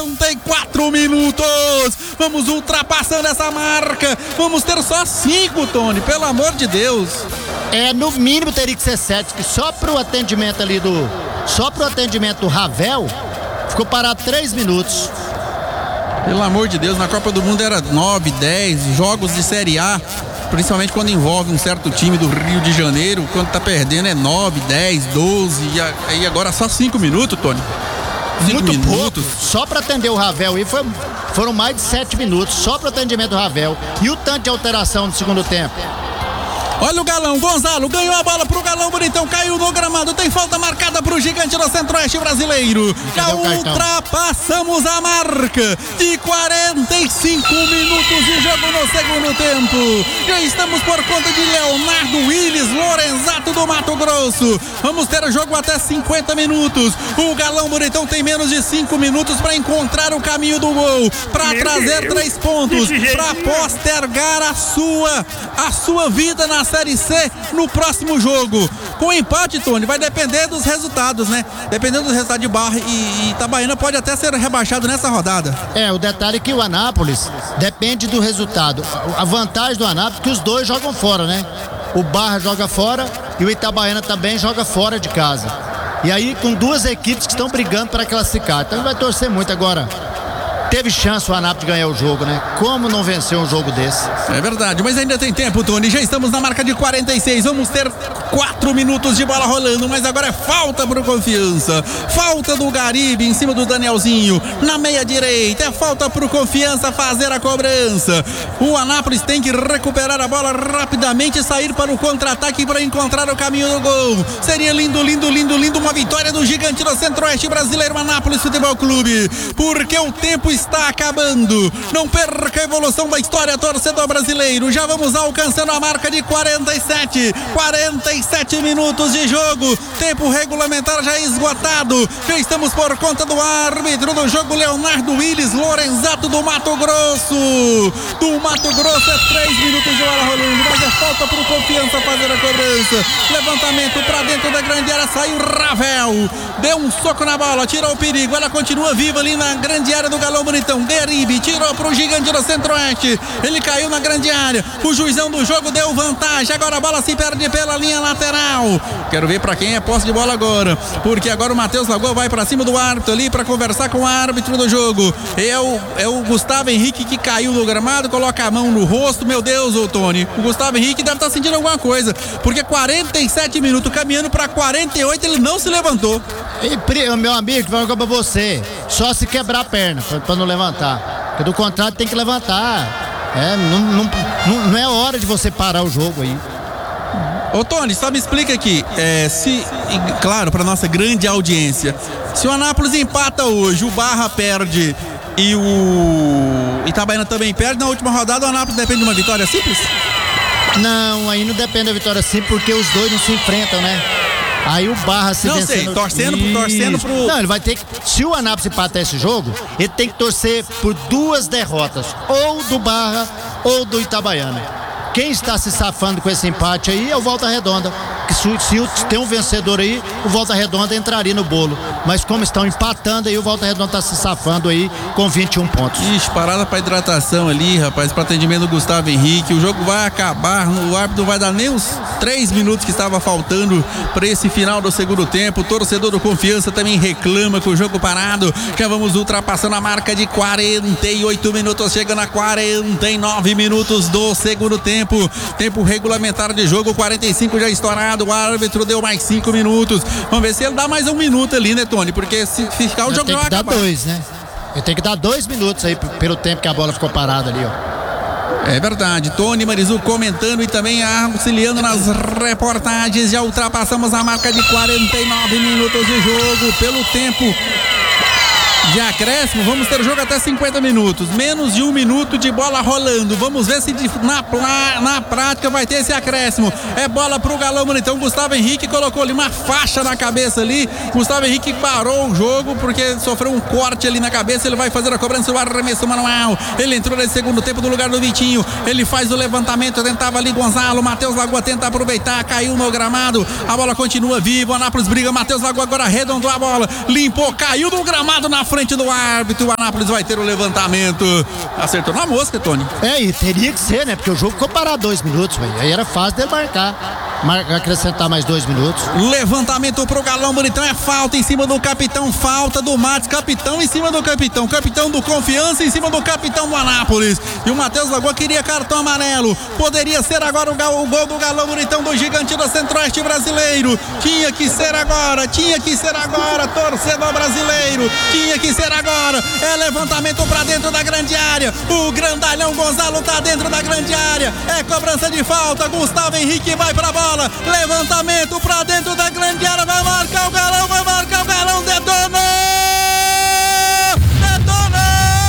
4 minutos, vamos ultrapassando essa marca, vamos ter só 5, Tony, pelo amor de Deus. No mínimo teria que ser 7, que só pro atendimento ali do Ravel, ficou parado 3 minutos. Pelo amor de Deus, na Copa do Mundo era 9, 10, jogos de Série A, principalmente quando envolve um certo time do Rio de Janeiro, quando tá perdendo é 9, 10, 12, e aí agora só 5 minutos, Tony. Muito pouco, só para atender o Ravel aí foram mais de 7 minutos, só para atendimento do Ravel. E o tanto de alteração no segundo tempo. Olha o Galão, Gonzalo ganhou a bola pro Galão, bonitão, caiu no gramado, tem falta marcada pro gigante do Centro-Oeste brasileiro. Já ultrapassamos a marca de 45 minutos de jogo no segundo tempo. Já estamos por conta de Leonardo Willis Lorenzato do Mato Grosso. Vamos ter jogo até 50 minutos. O Galão, bonitão, tem menos de 5 minutos para encontrar o caminho do gol, para trazer 3 pontos, para postergar a sua vida na Série C no próximo jogo. Com o empate, Tony, vai depender dos resultados, né? Dependendo do resultado de Barra e Itabaiana, pode até ser rebaixado nessa rodada. O detalhe é que o Anápolis depende do resultado. A vantagem do Anápolis é que os dois jogam fora, né? O Barra joga fora e o Itabaiana também joga fora de casa. E aí com duas equipes que estão brigando para classificar. Então vai torcer muito agora. Teve chance o Anápolis de ganhar o jogo, né? Como não vencer um jogo desse? É verdade, mas ainda tem tempo, Tony. Já estamos na marca de 46. Vamos ter 4 minutos de bola rolando, mas agora é falta pro Confiança. Falta do Garibe em cima do Danielzinho. Na meia direita, é falta pro Confiança fazer a cobrança. O Anápolis tem que recuperar a bola rapidamente e sair para o contra-ataque para encontrar o caminho do gol. Seria lindo, lindo, lindo, lindo uma vitória do gigante do Centro-Oeste brasileiro, Anápolis Futebol Clube. Porque o tempo está acabando. Não perca a evolução da história, torcedor brasileiro. Já vamos alcançando a marca de 47 minutos de jogo. Tempo regulamentar já esgotado. Já estamos por conta do árbitro do jogo, Leonardo Willis Lorenzato do Mato Grosso. Do Mato Grosso é 3 minutos de bola rolando, mas é falta pro Confiança fazer a cobrança. Levantamento pra dentro da grande área, saiu Ravel. Deu um soco na bola, tirou o perigo. Ela continua viva ali na grande área do Galão Bonitão. Garibe tirou pro gigante do Centro-Oeste. Ele caiu na grande área. O juizão do jogo deu vantagem. Agora a bola se perde pela linha lateral. Quero ver pra quem é posse de bola agora. Porque agora o Matheus Lagoa vai pra cima do árbitro ali pra conversar com o árbitro do jogo. É o Gustavo Henrique que caiu no gramado, coloca a mão no rosto. Meu Deus, ô Tony. O Gustavo Henrique deve estar sentindo alguma coisa. Porque 47 minutos caminhando pra 48, ele não se levantou. E meu amigo, vai jogar pra você. Só se quebrar a perna pra não levantar. Porque do contrário tem que levantar. Não é hora de você parar o jogo aí. Ô Tony, só me explica aqui, claro, para nossa grande audiência, se o Anápolis empata hoje, o Barra perde e o Itabaiana também perde, na última rodada o Anápolis depende de uma vitória simples? Não, aí não depende da vitória simples, porque os dois não se enfrentam, né? Aí o Barra se vencendo. Não sei, torcendo pro... Não, ele vai ter que... Se o Anápolis empatar esse jogo, ele tem que torcer por 2 derrotas. Ou do Barra, ou do Itabaiana. Quem está se safando com esse empate aí é o Volta Redonda. Que se tem um vencedor aí, o Volta Redonda entraria no bolo. Mas como estão empatando aí, o Volta Redonda está se safando aí com 21 pontos. Ixi, parada para hidratação ali, rapaz, para atendimento do Gustavo Henrique. O jogo vai acabar, o árbitro não vai dar nem os 3 minutos que estava faltando para esse final do segundo tempo. O torcedor do Confiança também reclama com o jogo parado. Já vamos ultrapassando a marca de 48 minutos, chegando a 49 minutos do segundo tempo. Tempo regulamentar de jogo, 45 já estourado. O árbitro deu mais 5 minutos. Vamos ver se ele dá mais 1 minuto ali, né, Tony? Porque se ficar o jogo vai acabar. Tem que dar 2, né? Ele tem que dar 2 minutos aí pelo tempo que a bola ficou parada ali, ó. É verdade, Tony Marizu comentando e também auxiliando nas reportagens. Já ultrapassamos a marca de 49 minutos de jogo. Pelo tempo de acréscimo, vamos ter jogo até 50 minutos, menos de 1 minuto de bola rolando. Vamos ver se na prática vai ter esse acréscimo. É bola pro Galão Bonitão. Gustavo Henrique colocou ali uma faixa na cabeça ali. Gustavo Henrique parou o jogo porque sofreu um corte ali na cabeça. Ele vai fazer a cobrança, o arremesso manual. Ele entrou nesse segundo tempo no lugar do Vitinho. Ele faz o levantamento, tentava ali Gonzalo. Matheus Lagoa tenta aproveitar, caiu no gramado. A bola continua viva, o Anápolis briga. Matheus Lagoa agora arredondou a bola, limpou, caiu no gramado na frente frente do árbitro. O Anápolis vai ter o levantamento. Acertou na mosca, Tony. E teria que ser, né? Porque o jogo ficou parado 2 minutos, velho. Aí era fácil dele acrescentar mais 2 minutos. Levantamento pro Galão Bonitão, é falta em cima do capitão, falta do Matos, capitão em cima do capitão do Confiança em cima do capitão do Anápolis. E o Matheus Lagoa queria cartão amarelo. Poderia ser agora o gol do Galão Bonitão, do gigante do Centro-Oeste brasileiro. Tinha que ser agora, torcedor brasileiro. Tinha que ser agora. É levantamento pra dentro da grande área. O grandalhão Gonzalo tá dentro da grande área. É cobrança de falta. Gustavo Henrique vai pra bola. Levantamento pra dentro da grande área. Vai marcar o Galão, detonou!